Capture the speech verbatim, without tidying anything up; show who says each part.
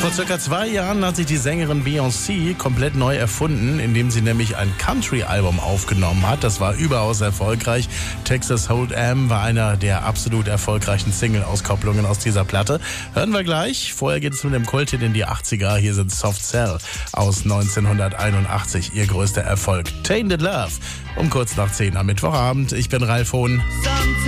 Speaker 1: Vor circa zwei Jahren hat sich die Sängerin Beyoncé komplett neu erfunden, indem sie nämlich ein Country-Album aufgenommen hat. Das war überaus erfolgreich. Texas Hold'em war einer der absolut erfolgreichen Single-Auskopplungen aus dieser Platte. Hören wir gleich. Vorher geht es mit dem Kult-Hit in die achtziger. Hier sind Soft Cell aus neunzehnhunderteinundachtzig. Ihr größter Erfolg. Tainted Love. Um kurz nach zehn am Mittwochabend. Ich bin Ralf Hohn.